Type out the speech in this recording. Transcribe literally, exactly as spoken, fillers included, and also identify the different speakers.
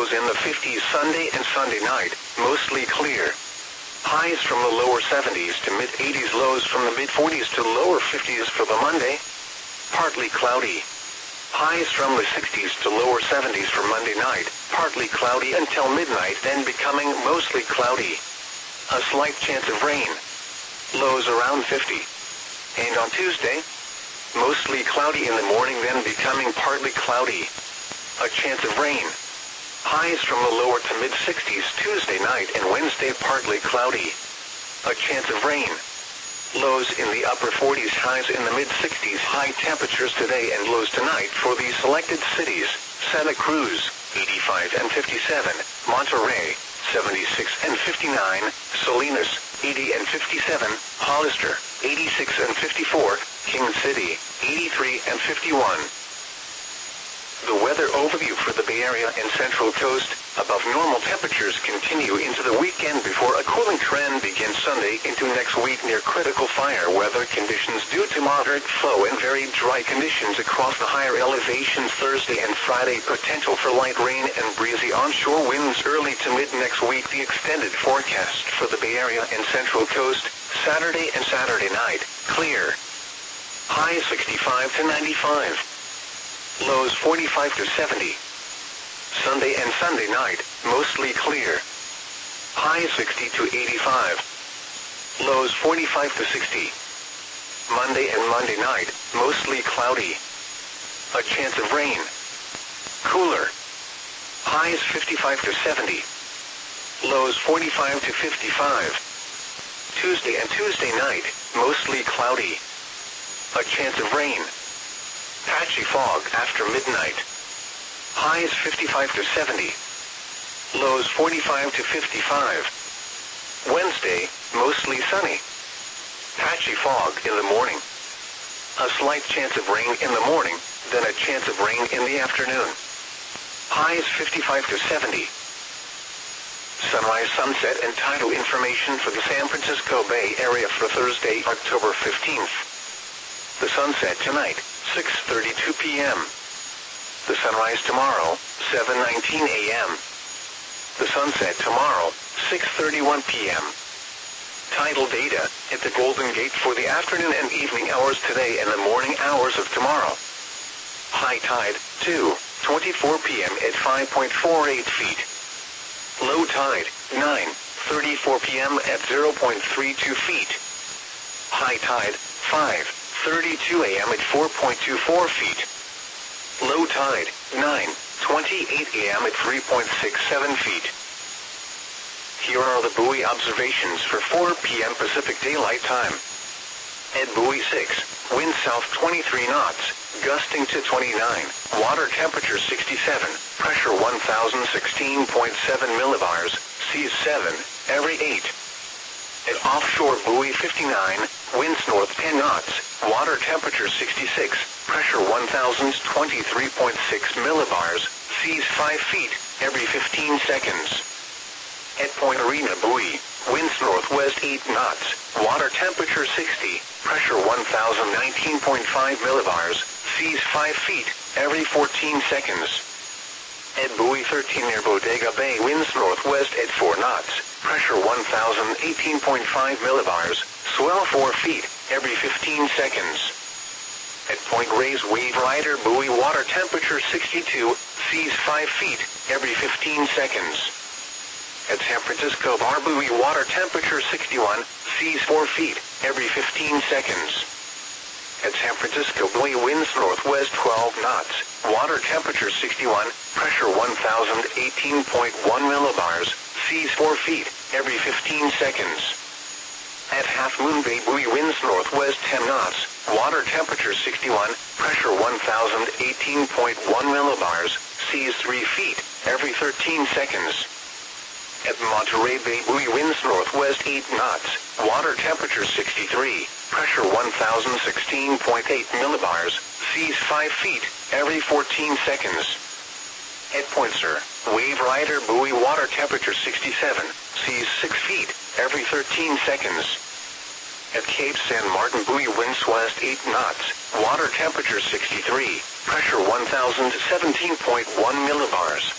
Speaker 1: lows in the fifties Sunday and Sunday night, mostly clear. Highs from the lower seventies to mid-eighties, lows from the mid-forties to lower fifties for the Monday. Partly cloudy. Highs from the sixties to lower seventies for Monday night, partly cloudy until midnight, then becoming mostly cloudy. A slight chance of rain. Lows around fifty. And on Tuesday, mostly cloudy in the morning, then becoming partly cloudy. A chance of rain. Highs from the lower to mid-sixties Tuesday night and Wednesday, partly cloudy. A chance of rain. Lows in the upper forties, highs in the mid-sixties. High temperatures today and lows tonight for these selected cities: Santa Cruz, eighty-five and fifty-seven, Monterey, seventy-six and fifty-nine, Salinas, eighty and fifty-seven, Hollister, eighty-six and fifty-four, King City, eighty-three and fifty-one. The weather overview for the Bay Area and Central Coast: above normal temperatures continue into the weekend before a cooling trend begins Sunday into next week near critical fire weather conditions due to moderate flow and very dry conditions across the higher elevations Thursday and Friday. Potential for light rain and breezy onshore winds early to mid next week. The extended forecast for the Bay Area and Central Coast: Saturday and Saturday night, clear. High sixty-five to ninety-five. Lows forty-five to seventy. Sunday and Sunday night, mostly clear. High sixty to eighty-five. Lows forty-five to sixty. Monday and Monday night, mostly cloudy. A chance of rain. Cooler. Highs fifty-five to seventy. Lows forty-five to fifty-five. Tuesday and Tuesday night, mostly cloudy. A chance of rain. Patchy fog after midnight. Highs fifty-five to seventy. Lows forty-five to fifty-five. Wednesday, mostly sunny. Patchy fog in the morning. A slight chance of rain in the morning, then a chance of rain in the afternoon. Highs fifty-five to seventy. Sunrise, sunset, and tidal information for the San Francisco Bay Area for Thursday, October fifteenth. The sunset tonight, six thirty-two p m The sunrise tomorrow, seven nineteen a m The sunset tomorrow, six thirty-one p m Tidal data at the Golden Gate for the afternoon and evening hours today and the morning hours of tomorrow. High tide, two twenty-four p m at five point four eight feet. Low tide, nine thirty-four p m at zero point three two feet. High tide, five thirty-two a m at four point two four feet. Low tide, nine twenty-eight a m at three point six seven feet. Here are the buoy observations for four p m Pacific Daylight Time. At buoy six, wind south twenty-three knots, gusting to twenty-nine, water temperature sixty-seven, pressure one thousand sixteen point seven millibars, seas seven, every eight. At offshore buoy fifty-nine, winds north ten knots, water temperature sixty-six, pressure one thousand twenty-three point six millibars, seas five feet, every fifteen seconds. At Point Arena buoy, winds northwest eight knots, water temperature sixty, pressure one thousand nineteen point five millibars, seas five feet, every fourteen seconds. At buoy thirteen near Bodega Bay, winds northwest at four knots, pressure one thousand eighteen point five millibars, swell four feet, every fifteen seconds. At Point Reyes Wave Rider buoy, water temperature sixty-two, seas five feet, every fifteen seconds. At San Francisco Bar buoy, water temperature sixty-one, seas four feet, every fifteen seconds. At San Francisco buoy, winds northwest twelve knots, water temperature sixty-one, pressure one thousand eighteen point one millibars, seas four feet, every fifteen seconds. At Half Moon Bay buoy, winds northwest ten knots, water temperature sixty-one, pressure one thousand eighteen point one millibars, seas three feet, every thirteen seconds. At Monterey Bay buoy, winds northwest eight knots, water temperature sixty-three, pressure one thousand sixteen point eight millibars, seas five feet, every fourteen seconds. At Point Sur, Wave Rider buoy, water temperature sixty-seven, seas six feet, every thirteen seconds. At Cape San Martin buoy, winds west eight knots, water temperature sixty-three, pressure one thousand seventeen point one millibars,